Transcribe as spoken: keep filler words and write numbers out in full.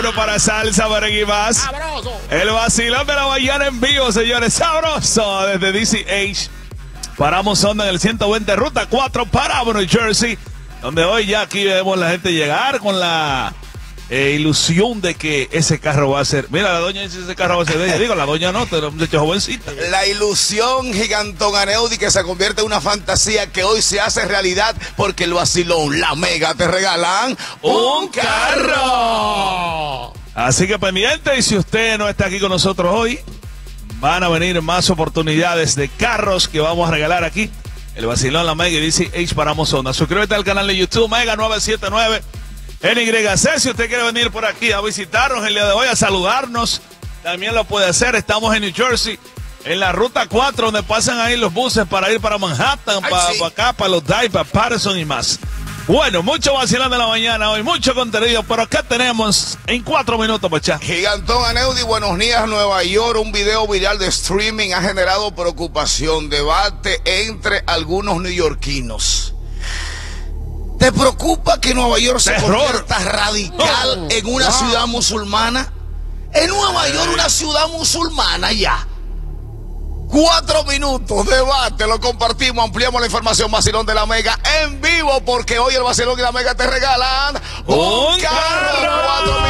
Para salsa, merengue y más. Sabroso. El vacilón de la mañana en vivo, señores. Sabroso. Desde D C H. Paramos onda en el ciento veinte, ruta cuatro, para New Jersey. Donde hoy ya aquí vemos la gente llegar con la eh, ilusión de que ese carro va a ser. Mira, la doña dice ese carro va a ser de ella. Digo, la doña no, pero muchacha jovencita. La ilusión gigantón Aneudi que se convierte en una fantasía que hoy se hace realidad porque el vacilón, la mega, te regalan un carro. Así que pendiente, y si usted no está aquí con nosotros hoy, van a venir más oportunidades de carros que vamos a regalar aquí. El vacilón, la Mega y D C H Paramos Onda. Suscríbete al canal de YouTube Mega nueve siete nueve N Y C. Si usted quiere venir por aquí a visitarnos el día de hoy, a saludarnos, también lo puede hacer. Estamos en New Jersey, en la ruta cuatro, donde pasan ahí los buses para ir para Manhattan, Ay, para sí. pa acá, para los Dive, para Patterson y más. Bueno, mucho vacilón de la mañana hoy, mucho contenido, pero acá tenemos en cuatro minutos, Pachá. Gigantón Aneudi, buenos días, Nueva York. Un video viral de streaming ha generado preocupación, debate entre algunos neoyorquinos. ¿Te preocupa que Nueva York se Terror. convierta radical Oh, en una wow. ciudad musulmana? En Nueva York, una ciudad musulmana ya. Cuatro minutos, debate, lo compartimos, ampliamos la información. Vacilón de la Mega en vivo, porque hoy el vacilón de la Mega te regalan ¡Un carro. carro! Cuatro